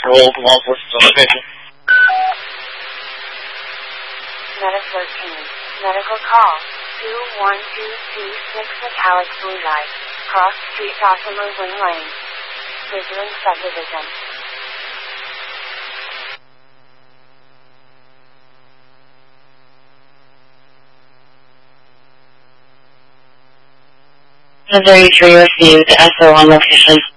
parole from all sorts of locations. Meta 13. Medical call. 21226 Metallic Blue Light. Cross Street, Gossamer Wing Lane. Bridgeland Subdivision. Missouri 3 received SO on location.